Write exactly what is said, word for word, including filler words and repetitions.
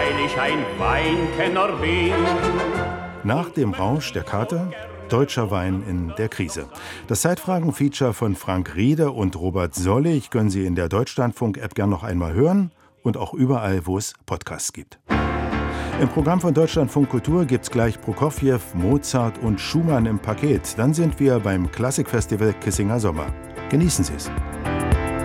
weil ich ein Weinkenner bin. Nach dem Rausch der Kater, deutscher Wein in der Krise. Das Zeitfragen-Feature von Frank Riede und Robert Sollig können Sie in der Deutschlandfunk-App gern noch einmal hören und auch überall, wo es Podcasts gibt. Im Programm von Deutschlandfunk Kultur gibt's gleich Prokofjew, Mozart und Schumann im Paket. Dann sind wir beim Klassikfestival Kissinger Sommer. Genießen Sie es.